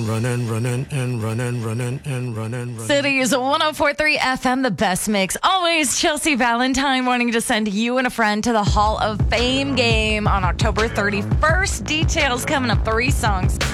Cities 104.3 FM, the best mix. Always Chelsea Valentine wanting to send you and a friend to the Hall of Fame game on October 31st. Details coming up, 3 songs.